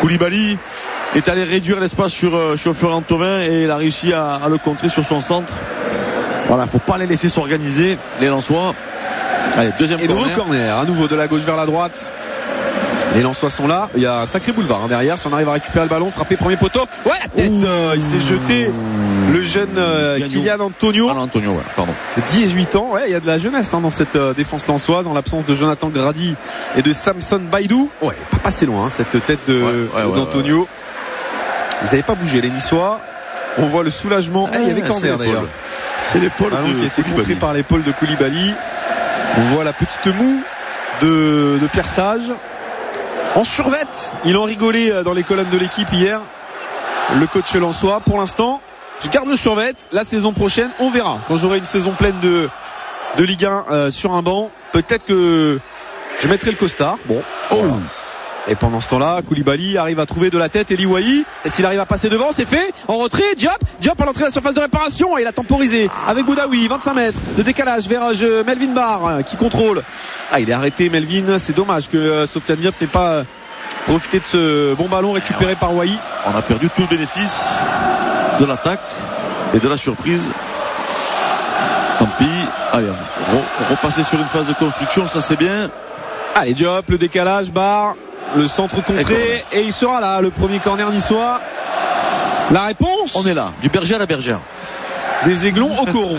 Koulibaly est allé réduire l'espace sur Florian Thauvin et il a réussi à le contrer sur son centre. Voilà, faut pas les laisser s'organiser, les Lensois. Allez, deuxième et nouveau corner, à nouveau de la gauche vers la droite. Les Lensois sont là, il y a un sacré boulevard derrière. Si on arrive à récupérer le ballon, frapper premier poteau, ouais, la tête, il s'est jeté, le jeune Kylian Antonio. Antonio, ouais, pardon. 18 ans, ouais, il y a de la jeunesse dans cette défense lensoise, en l'absence de Jonathan Grady et de Samson Baïdou. Ouais, pas passé loin cette tête d'Antonio. Ouais. Ils n'avaient pas bougé les Niçois. On voit le soulagement. Il y avait corner d'ailleurs. C'est l'épaule qui a été contré par l'épaule de Koulibaly. On voit la petite moue de Pierre Sage. En survette, il en rigolait dans les colonnes de l'équipe hier. Le coach lensois, pour l'instant, je garde le survette. La saison prochaine, on verra. Quand j'aurai une saison pleine de Ligue 1 sur un banc, peut-être que je mettrai le costard. Bon. Voilà. Et pendant ce temps-là, Koulibaly arrive à trouver de la tête Eli Wahi. Et s'il arrive à passer devant, c'est fait. En retrait, Diop à l'entrée de la surface de réparation. Et il a temporisé avec Boudaoui. 25 mètres de décalage vers Melvin Barr qui contrôle. Il est arrêté, Melvin. C'est dommage que Sofiane Diop n'ait pas profité de ce bon ballon récupéré par Wahi. On a perdu tout le bénéfice de l'attaque et de la surprise. Tant pis. Allez, repasser sur une phase de construction, ça c'est bien. Allez, Diop, le décalage, Barr. Le centre contré et il sera là, le premier corner niçois. La réponse, on est là, du berger à la bergère. Des Aiglons au Coron.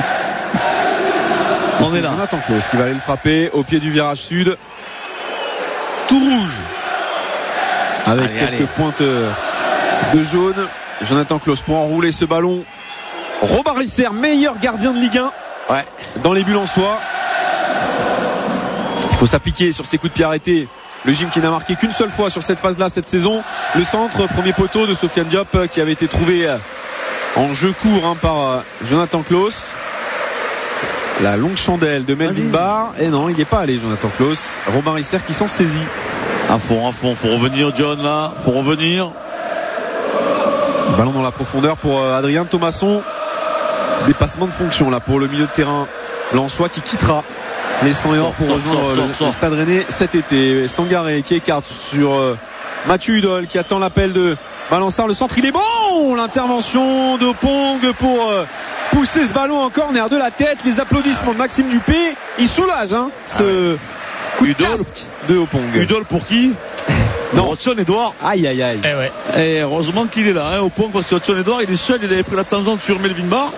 On est là. Jonathan Claus qui va aller le frapper au pied du virage sud. Tout rouge. Avec quelques pointes de jaune. Jonathan Claus pour enrouler ce ballon. Robin Risser, meilleur gardien de Ligue 1. Ouais. Dans les buts en soi. Il faut s'appliquer sur ses coups de pied arrêtés. Le gym qui n'a marqué qu'une seule fois sur cette phase-là cette saison. Le centre, premier poteau de Sofiane Diop qui avait été trouvé en jeu court par Jonathan Claus. La longue chandelle de Melvin Barr. Et non, il n'est pas allé Jonathan Claus. Robin Risser qui s'en saisit. À fond. Faut revenir John là. Faut revenir. Ballon dans la profondeur pour Adrien Thomasson. Dépassement de fonction là pour le milieu de terrain lensois qui quittera les 100 et or pour rejoindre le Stade Rennais cet été. Sangaré qui écarte sur Mathieu Hudol qui attend l'appel de Balançard. Le centre il est bon. L'intervention de Pong pour pousser ce ballon en corner de la tête. Les applaudissements de Maxime Dupé. Il soulage ce coup de casque de Opong. Hudol pour qui? Non, Hudson Edouard. Aïe. Et heureusement qu'il est là Opong, parce que Hudson Edouard il est seul. Il avait pris la tangente sur Melvin Barr.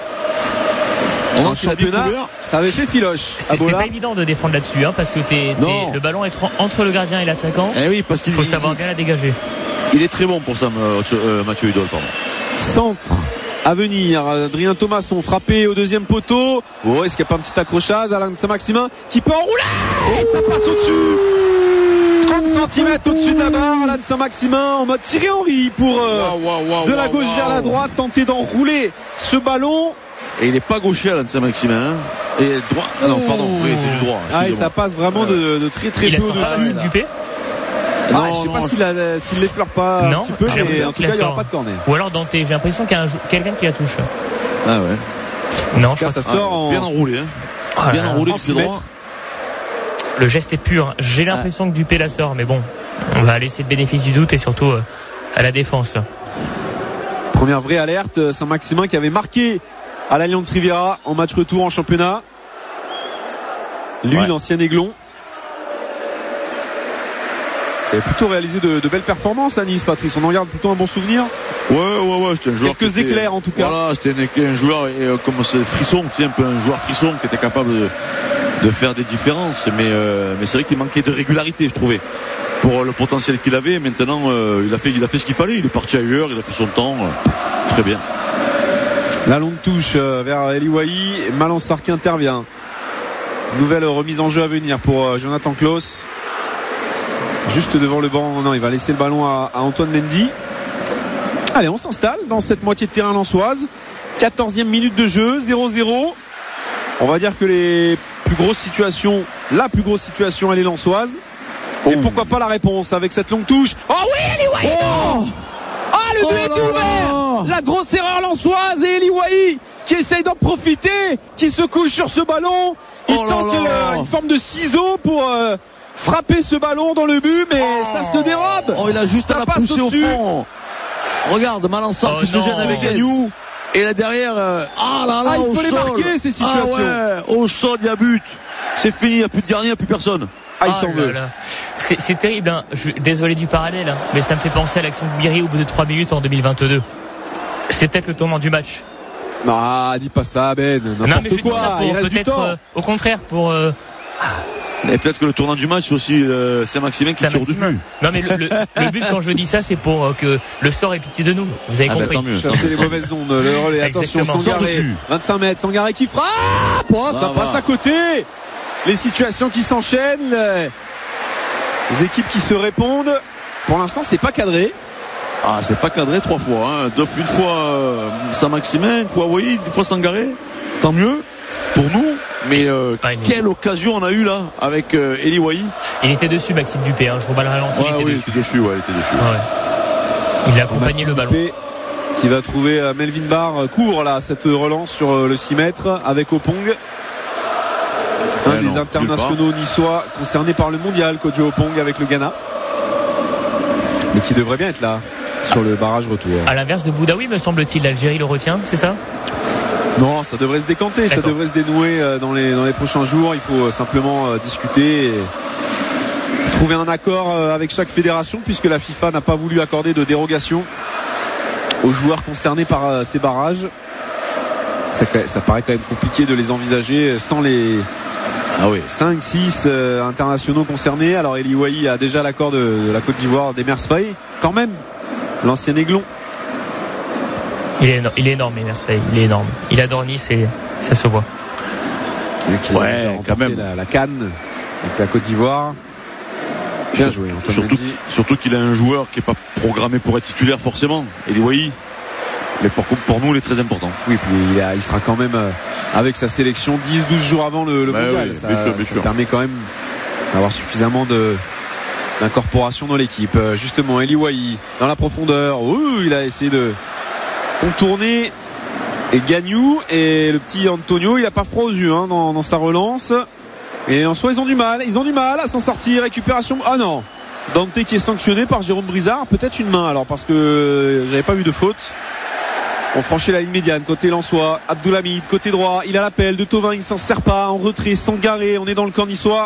En championnat, ça avait fait filoche. C'est pas évident de défendre là-dessus, parce que le ballon est entre le gardien et l'attaquant. Oui, parce qu'il faut savoir bien la dégager. Il est très bon pour ça, Mathieu Hudol, pardon. Centre à venir. Adrien Thomasson frappé au deuxième poteau. Est-ce qu'il n'y a pas un petit accrochage? Alain Saint-Maximin qui peut enrouler. Ça passe au-dessus. 30 cm au-dessus de la barre. Alain Saint-Maximin en mode Thierry Henry pour de la gauche vers la droite tenter d'enrouler ce ballon. Et il n'est pas gaucher Alain Saint-Maximin. Et droit. Ah non, pardon. Oui, c'est du droit. Et ça passe vraiment de très très peu au-dessus. Dupé. Je ne sais pas s'il l'effleure pas un petit peu, mais en tout cas il n'y aura pas de corner. Ou alors Dante, j'ai l'impression qu'il y a quelqu'un qui la touche. Ah ouais. Non, ça sort bien enroulé. Bien enroulé du pied droit. Le geste est pur. J'ai l'impression que Dupé la sort, mais bon, on va laisser le bénéfice du doute et surtout à la défense. Première vraie alerte, Saint-Maximin qui avait marqué à l'Alliance Riviera en match retour en championnat. Lui, l'ancien Aiglon. Il a plutôt réalisé de belles performances à Nice, Patrice. On en garde plutôt un bon souvenir. Ouais, c'était un joueur. Quelques éclairs en tout cas. Voilà, c'était un joueur comme ce frisson, un peu un joueur frisson qui était capable de faire des différences. Mais c'est vrai qu'il manquait de régularité, je trouvais, pour le potentiel qu'il avait. Maintenant, il a fait ce qu'il fallait. Il est parti ailleurs, il a fait son temps. Très bien. La longue touche vers Eli Wahi. Malansar qui intervient. Nouvelle remise en jeu à venir pour Jonathan Claus. Juste devant le banc. Non, il va laisser le ballon à Antoine Mendy. Allez, on s'installe dans cette moitié de terrain lensoise. 14e minute de jeu, 0-0. On va dire que la plus grosse situation, elle est lensoise. Et pourquoi pas la réponse avec cette longue touche. Oh oui, Eli Wahi. Le but est ouvert. La grosse erreur lensoise et Eli Wahi qui essaye d'en profiter, qui se couche sur ce ballon. Il tente une forme de ciseau pour frapper ce ballon dans le but, mais ça se dérobe. Oh, il a juste à la pousser au fond. Regarde, Malençon qui se gêne avec Gagnou. Et là derrière, il faut les marquer ces situations. Au sol, il y a but. C'est fini, il n'y a plus de gardien, il n'y a plus personne. Il s'en veut. C'est terrible, hein. Désolé du parallèle, hein, mais ça me fait penser à l'action de Guiri au bout de 3 minutes en 2022. C'est peut-être le tournant du match. Non, dis pas ça, Ben. Non, mais je dis ça il pour reste du temps. peut-être, au contraire, pour. Et peut-être que le tournant du match, c'est aussi Saint-Maximin qui tire du but. Non, mais le but, quand je dis ça, c'est pour que le sort ait pitié de nous. Vous avez compris. Tant mieux. Chercher les mauvaises ondes. Le relais, attention, Sangaré. 25 mètres, Sangaré qui frappe. Ça passe à côté. Les situations qui s'enchaînent. Les équipes qui se répondent. Pour l'instant, c'est pas cadré. C'est pas cadré 3 fois. Hein. Une fois Saint-Maximin, une fois Wai, une fois Sangaré. Tant mieux pour nous. Mais quelle occasion on a eu là avec Eli Wai. Il était dessus, Maxime Dupé. Hein. Je vois le ralenti. Il était dessus. Il était dessus. Il a accompagné le ballon. Dupé qui va trouver Melvin Barr court là cette relance sur le 6 mètres avec Opong. Un des internationaux niçois concernés par le mondial, Kojo Opong avec le Ghana. Mais qui devrait bien être là sur le barrage retour. À l'inverse de Boudaoui, me semble-t-il, l'Algérie le retient, c'est ça ? Non, ça devrait se décanter, ça devrait se dénouer dans les prochains jours. Il faut simplement discuter et trouver un accord avec chaque fédération, puisque la FIFA n'a pas voulu accorder de dérogation aux joueurs concernés par ces barrages. Ça paraît quand même compliqué de les envisager sans les 5-6 internationaux concernés. Alors Eli Wai a déjà l'accord de la Côte d'Ivoire d'Emers Faye, quand même, l'ancien Aiglon. Il est énorme, Emers Faye, il est énorme. Il adore Nice et ça se voit. Quand même. La CAN avec la Côte d'Ivoire. Bien joué, surtout qu'il a un joueur qui n'est pas programmé pour être titulaire forcément, Eli Wai. Mais pour nous, il est très important. Oui, puis il sera quand même avec sa sélection 10-12 jours avant le mondial. Oui, ça bien sûr. permet quand même d'avoir suffisamment d'incorporation dans l'équipe. Justement, Eli Wai dans la profondeur. Il a essayé de contourner et Gagnou, et le petit Antonio, il n'a pas froid aux yeux dans sa relance. Et en soi, ils ont du mal à s'en sortir. Récupération. Non, Dante qui est sanctionné par Jérôme Brizard. Peut-être une main alors, parce que j'avais pas vu de faute. On franchit la ligne médiane, côté Lensois. Abdoulhamid, côté droit, il a l'appel de Thauvin, il s'en sert pas, en retrait, Sangaré, on est dans le camp niçois.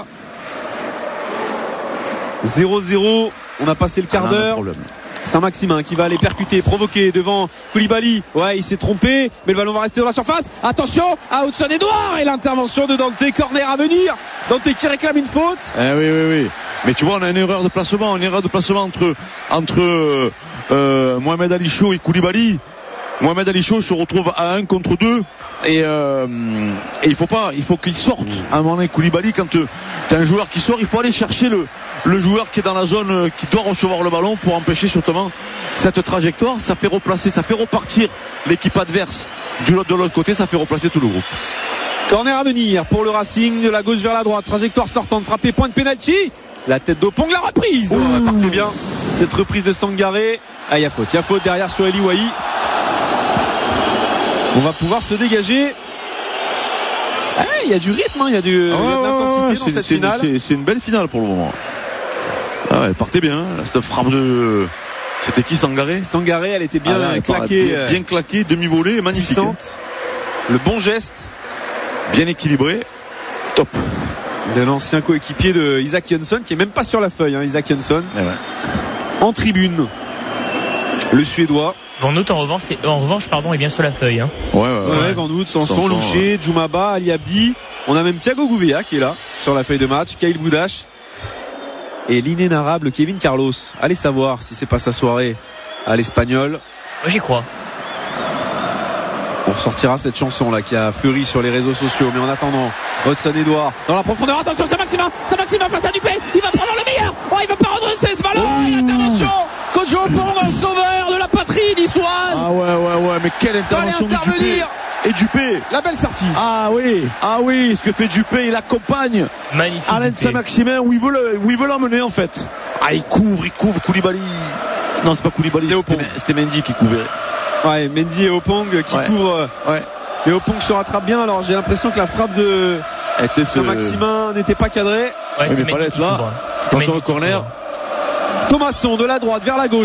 0-0, on a passé le quart d'heure. Saint-Maximin qui va aller percuter, provoquer devant Koulibaly. Il s'est trompé, mais le ballon va rester dans la surface. Attention à Hudson-Edouard et l'intervention de Dante, corner à venir. Dante qui réclame une faute. Oui. Mais tu vois, on a une erreur de placement entre Mohamed Ali Chou et Koulibaly. Mohamed Ali Chou se retrouve à 1 contre 2 et il faut qu'il sorte à un moment donné. Koulibaly, quand t'as un joueur qui sort, il faut aller chercher le joueur qui est dans la zone, qui doit recevoir le ballon pour empêcher justement cette trajectoire. Ça fait replacer, ça fait repartir l'équipe adverse de l'autre côté, ça fait replacer tout le groupe. Corner à venir pour le Racing, de la gauche vers la droite, trajectoire sortante, frappé, point de pénalty. La tête d'Opong, la reprise. Parfait bien cette reprise de Sangaré. Il y a faute derrière sur Eli Wai. On va pouvoir se dégager. Il y a du rythme, il y a de l'intensité dans cette finale. C'est une belle finale pour le moment. Elle partait bien. Cette frappe de... C'était qui, Sangaré ? Sangaré, elle était bien claquée. Bien claquée, demi-volée, magnifique. Puissante. Le bon geste. Bien équilibré. Top. De l'ancien coéquipier de Isaac Jönsson, qui est même pas sur la feuille, Isaac Jönsson. En tribune. Le Suédois. Van Hout en revanche est bien sur la feuille. Van Hout, Sanson, Louché, Djoumaba, Ali Abdi. On a même Thiago Gouveia qui est là sur la feuille de match, Kyle Boudache et l'inénarrable Kevin Carlos. Allez savoir si c'est pas sa soirée à l'Espagnol. Moi j'y crois. On ressortira cette chanson là qui a fleuri sur les réseaux sociaux. Mais en attendant, Hudson-Edouard dans la profondeur. Attention, Saint-Maximin face à Dupé. Il va prendre le meilleur. Il va pas redresser ce ballon. Intervention. Kojo Opong, en sauveur de la patrie niçoise. Mais quelle intervention de Dupé. Et Dupé, la belle sortie. Ce que fait Dupé, il accompagne Alain Saint-Maximin où il veut l'emmener en fait. Il couvre Koulibaly. Non, c'est pas Koulibaly, c'était Mendy qui couvrait. Mendy et Opong qui couvrent. Et Opong se rattrape bien. Alors j'ai l'impression que la frappe de Saint-Maximin n'était pas cadrée. Ouais, mais Palette là, attention au corner. Thomasson de la droite vers la gauche.